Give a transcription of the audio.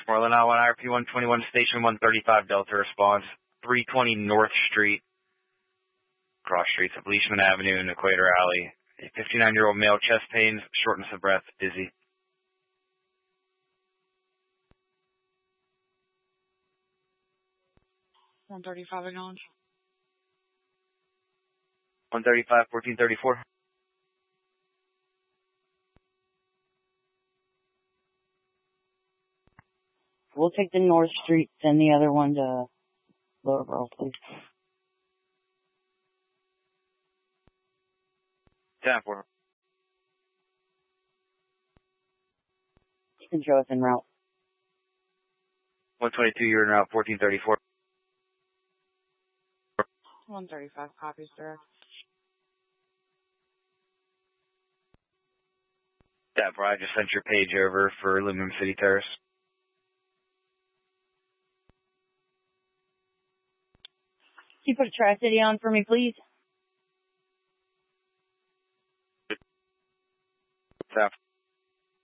Marlin Island IRP 121 Station 135 Delta response, 320 North Street, cross streets of Leishman Avenue and Equator Alley. A 59-year-old male, chest pains, shortness of breath, dizzy. $135 acknowledge. 135, 1434. We'll take the North Street, send the other one to Lower Borough, please. 10-4. You can show us en route. 122, you're in route 1434. 135 copies direct. 10-4, I just sent your page over for Aluminum City Terrace. Can you put a Tri-City on for me, please? 10-4.